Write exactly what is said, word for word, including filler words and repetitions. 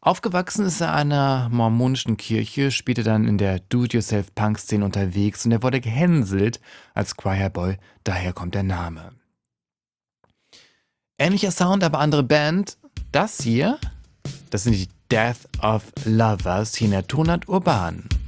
Aufgewachsen ist er an einer mormonischen Kirche, spielte dann in der Do-it-yourself-Punk-Szene unterwegs und er wurde gehänselt als Choirboy, daher kommt der Name. Ähnlicher Sound, aber andere Band. Das hier, das sind die Death of Lovers hier in der Tonart Urban.